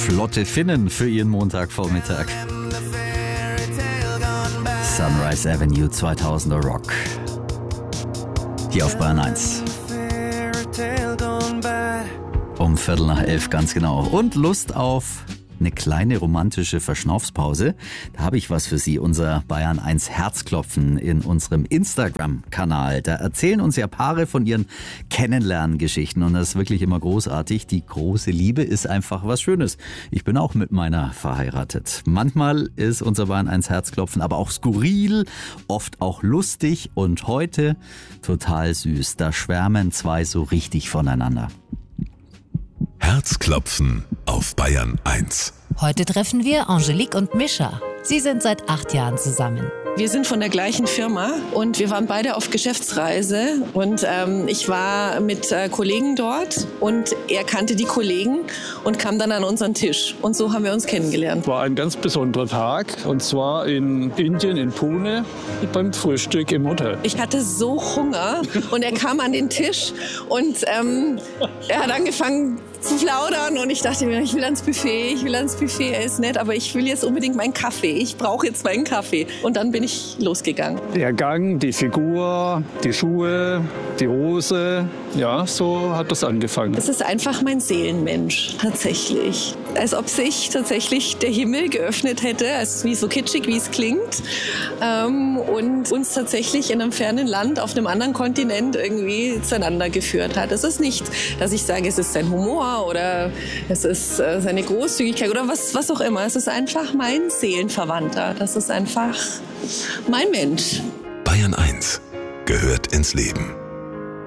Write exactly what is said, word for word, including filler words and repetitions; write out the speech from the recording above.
flotte Finnen für ihren Montagvormittag. Sunrise Avenue zweitausender Rock. Hier auf Bayern eins. Um Viertel nach elf ganz genau. Und Lust auf eine kleine romantische Verschnaufspause. Da habe ich was für Sie, unser Bayern eins Herzklopfen in unserem Instagram-Kanal. Da erzählen uns ja Paare von ihren Kennenlerngeschichten und das ist wirklich immer großartig. Die große Liebe ist einfach was Schönes. Ich bin auch mit meiner verheiratet. Manchmal ist unser Bayern eins Herzklopfen aber auch skurril, oft auch lustig und heute total süß. Da schwärmen zwei so richtig voneinander. Herzklopfen auf Bayern eins. Heute treffen wir Angelique und Mischa. Sie sind seit acht Jahren zusammen. Wir sind von der gleichen Firma und wir waren beide auf Geschäftsreise und ähm, ich war mit äh, Kollegen dort und er kannte die Kollegen und kam dann an unseren Tisch und so haben wir uns kennengelernt. War ein ganz besonderer Tag und zwar in Indien, in Pune, beim Frühstück im Hotel. Ich hatte so Hunger und er kam an den Tisch und ähm, er hat angefangen zu plaudern und ich dachte mir, ich will ans Buffet, ich will ans Buffet, er ist nett, aber ich will jetzt unbedingt meinen Kaffee, ich brauche jetzt meinen Kaffee. Und dann bin ich losgegangen. Der Gang, die Figur, die Schuhe, die Hose, ja, so hat das angefangen. Es ist einfach mein Seelenmensch, tatsächlich. Als ob sich tatsächlich der Himmel geöffnet hätte, also wie so kitschig, wie es klingt, ähm, und uns tatsächlich in einem fernen Land auf einem anderen Kontinent irgendwie zueinander geführt hat. Es ist nicht, dass ich sage, es ist sein Humor oder es ist äh, seine Großzügigkeit oder was, was auch immer. Es ist einfach mein Seelenverwandter. Das ist einfach mein Mensch. Bayern eins gehört ins Leben.